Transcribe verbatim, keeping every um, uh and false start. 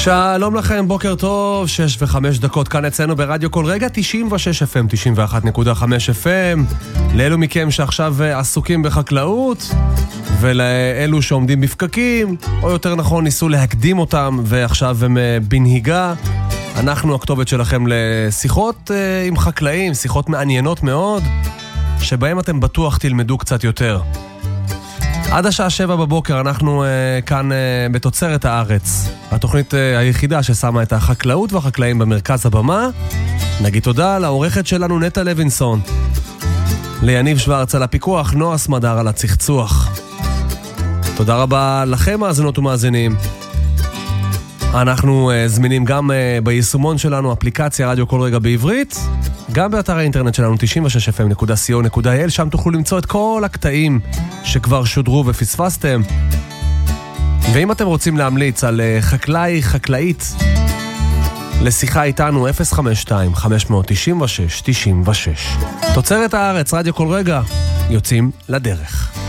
שלום לכם, בוקר טוב, שש וחמש דקות כאן אצלנו ברדיו כל רגע, תשעים ושש אף אם, תשעים ואחת נקודה חמש אף אם, לאלו מכם שעכשיו עסוקים בחקלאות, ולאלו שעומדים בפקקים, או יותר נכון ניסו להקדים אותם, ועכשיו הם בנהיגה. אנחנו הכתובת שלכם לשיחות עם חקלאים, שיחות מעניינות מאוד, שבהם אתם בטוח תלמדו קצת יותר. עד השעה שבע בבוקר אנחנו uh, כאן uh, בתוצרת הארץ, התוכנית uh, היחידה ששמה את החקלאות והחקלאים במרכז הבמה. נגיד תודה לעורכת שלנו נטע לוינסון, ליניב שוורץ על הפיקוח, נועה סמדר על הצחצוח. תודה רבה לכם מאזינות ומאזינים. אנחנו uh, זמינים גם uh, ביישומון שלנו, אפליקציה רדיו כל רגע בעברית, גם באתר האינטרנט שלנו תשעים ושש אף אם נקודה סי או נקודה איי אל, שם תוכלו למצוא את כל הקטעים שכבר שודרו ופספסתם. ואם אתם רוצים להמליץ על חקלאי, חקלאית, לשיחה איתנו אפס חמש שתיים חמש תשע שש תשע שש. תוצרת הארץ, רדיו כל רגע, יוצאים לדרך.